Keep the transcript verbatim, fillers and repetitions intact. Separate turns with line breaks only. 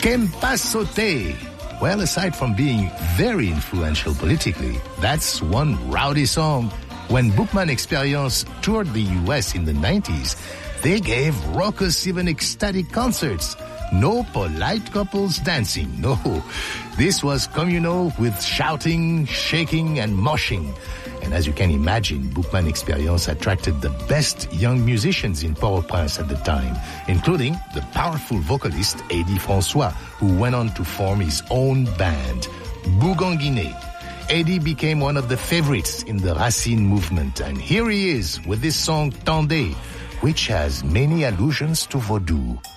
Kempa Sauté. Well, aside from being very influential politically, that's one rowdy song. When Boukman Experience toured the U S in the nineties, they gave raucous, even ecstatic concerts. No polite couples dancing, no. This was communal with shouting, shaking, and moshing. And as you can imagine, Boukman Experience attracted the best young musicians in Port-au-Prince at the time, including the powerful vocalist Eddie François, who went on to form his own band, Bouganguiné. Eddie became one of the favorites in the Racine movement, and here he is with this song Tendez, which has many allusions to Vodou.